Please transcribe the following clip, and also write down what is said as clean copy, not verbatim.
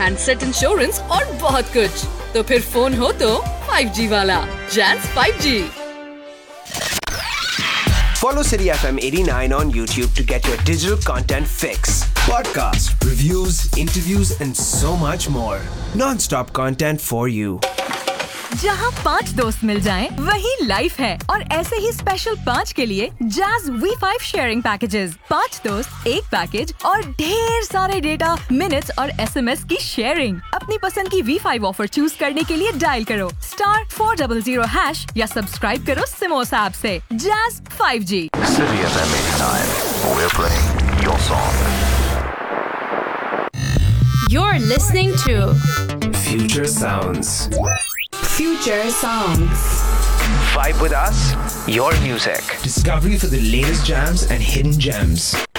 Handset insurance और बहुत कुछ। तो फिर फोन हो तो 5G वाला Jazz 5G। Follow City FM 89 on YouTube to get your digital content fix. Podcasts, reviews, interviews, and so much more. Non-stop content for you. जहाँ 5 दोस्त मिल जाएं, वही लाइफ है। और ऐसे ही स्पेशल 5 के लिए Jazz V5 शेयरिंग पैकेजेस। 5 दोस्त, एक पैकेज और ढेर सारे डेटा, मिनट्स और SMS की शेयरिंग। अपनी पसंद की V5 ऑफर चूज करने के लिए डायल करो *400# या सब्सक्राइब करो सिमोस ऐप से। Jazz 5G। City FM 89. We're playing your song. You're listening to Future Sounds. Future Songs. Vibe with us, your music. Discovery for the latest jams and hidden gems.